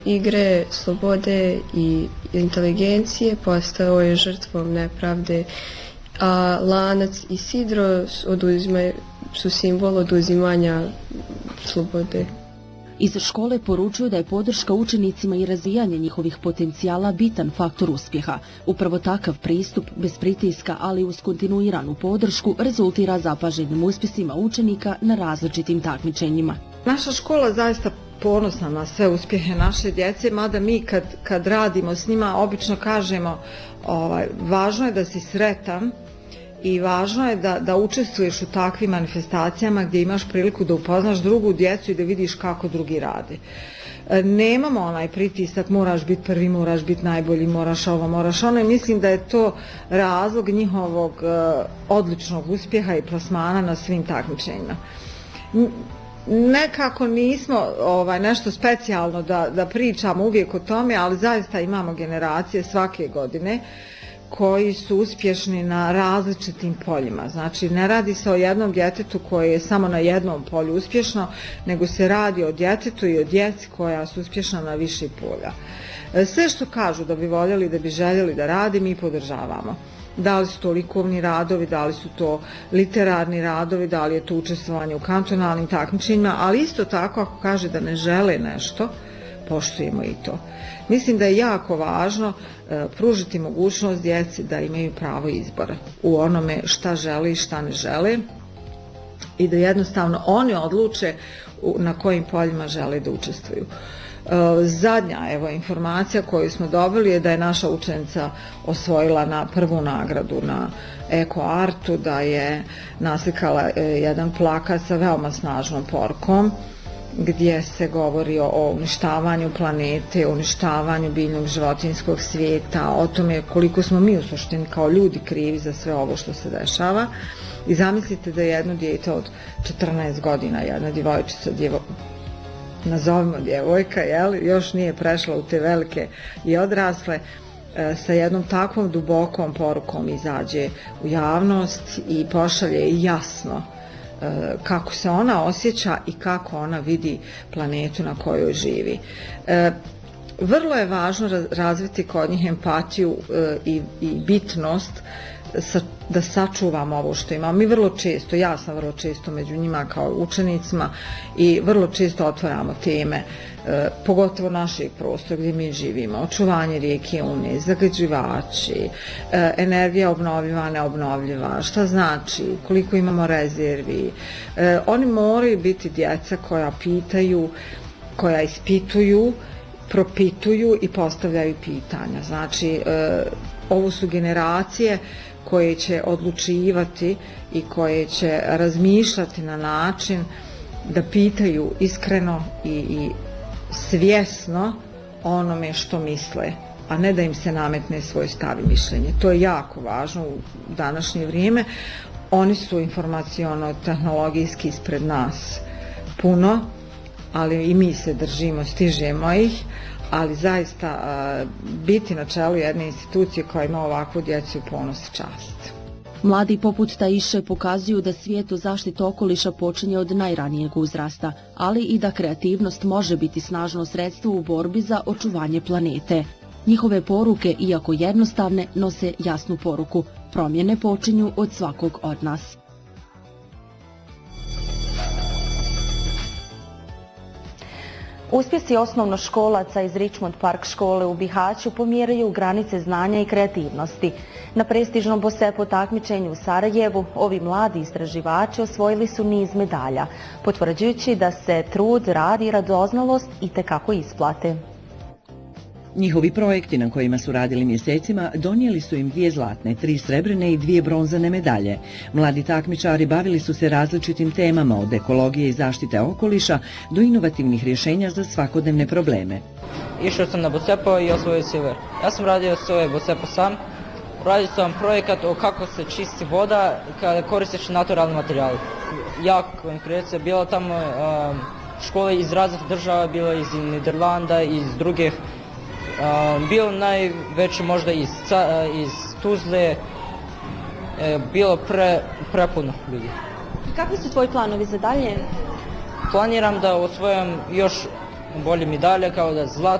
Igre slobode i inteligencije postao je žrtvom nepravde, a lanac i sidro su simbol oduzimanja slobode. Iz škole poručuju da je podrška učenicima i razvijanje njihovih potencijala bitan faktor uspjeha. Upravo takav pristup, bez pritiska, ali uz kontinuiranu podršku, rezultira zapaženim uspjesima učenika na različitim takmičenjima. Naša škola zaista ponosna na sve uspjehe naše djece, mada mi kad radimo s njima obično kažemo važno je da si sretan i važno je da učestvuješ u takvim manifestacijama gdje imaš priliku da upoznaš drugu djecu i da vidiš kako drugi rade. Nemamo onaj pritisak, moraš biti prvi, moraš biti najbolji, moraš ovo, moraš ono, i mislim da je to razlog njihovog odličnog uspjeha i plasmana na svim takmičenjima. Nekako nismo nešto specijalno da pričamo uvijek o tome, ali zaista imamo generacije svake godine koji su uspješni na različitim poljima. Znači, ne radi se o jednom djetetu koje je samo na jednom polju uspješno, nego se radi o djetetu i o djeci koja su uspješna na više polja. Sve što kažu da bi voljeli, da bi željeli da radi, mi podržavamo. Da li su to likovni radovi, da li su to literarni radovi, da li je to učestvovanje u kantonalnim takmičenjima, ali isto tako ako kaže da ne žele nešto, poštujemo i to. Mislim da je jako važno pružiti mogućnost djeci da imaju pravo izbora u onome šta žele i šta ne žele i da jednostavno oni odluče na kojim poljima žele da učestvuju. Zadnja informacija koju smo dobili je da je naša učenica osvojila prvu nagradu na Eko Artu, da je naslikala jedan plakat sa veoma snažnom porukom gdje se govori o uništavanju planete, uništavanju biljnog životinjskog svijeta, o tome koliko smo mi u suštini kao ljudi krivi za sve ovo što se dešava. I zamislite da je jedno dijete od 14 godina, jedna djevojčica, nazovimo djevojka, još nije prešla u te velike i odrasle, sa jednom takvom dubokom porukom izađe u javnost i pošalje jasno kako se ona osjeća i kako ona vidi planetu na kojoj živi. Vrlo je važno razviti kod njih empatiju i bitnost da sačuvamo ovo što imamo. Mi vrlo često, ja sam vrlo često među njima kao učenicima i vrlo često otvaramo teme, pogotovo našeg prostora gdje mi živimo, očuvanje rijeke Une, zagađivači, energija obnovljiva, neobnovljiva, šta znači, koliko imamo rezervi. Oni moraju biti djeca koja pitaju, koja ispituju, propituju i postavljaju pitanja. Znači, ovo su generacije koje će odlučivati i koje će razmišljati na način da pitaju iskreno i svjesno onome što misle, a ne da im se nametne svoj stav i mišljenje. To je jako važno u današnje vrijeme. Oni su informaciono-tehnologijski ispred nas puno, ali i mi se držimo, stižemo ih, ali zaista biti na čelu jedne institucije koja ima ovakvu djecu ponos i čast. Mladi poput Taiše pokazuju da svijet u zaštiti okoliša počinje od najranijeg uzrasta, ali i da kreativnost može biti snažno sredstvo u borbi za očuvanje planete. Njihove poruke, iako jednostavne, nose jasnu poruku. Promjene počinju od svakog od nas. Uspjesi osnovnoškolaca iz Richmond Park škole u Bihaću pomjeraju granice znanja i kreativnosti. Na prestižnom BOSEPO takmičenju u Sarajevu ovi mladi istraživači osvojili su niz medalja, potvrđujući da se trud, rad i radoznalost itekako isplate. Njihovi projekti na kojima su radili mjesecima donijeli su im 2 zlatne, 3 srebrne i 2 bronzane medalje. Mladi takmičari bavili su se različitim temama od ekologije i zaštite okoliša do inovativnih rješenja za svakodnevne probleme. Išao sam na BOSEPO i osvojio silver. Ja sam radio svoje BOSEPO sam. Radio sam projekat o kako se čisti voda kada koristiš naturalni materijal. Jako konkretno, bilo tamo škole iz raznih država, bilo iz Niderlanda, iz drugih. Bilo najveće možda iz Tuzle, bilo prepuno ljudi. Kakvi su tvoji planovi za dalje? Planiram da osvojim još bolje medalje, kao da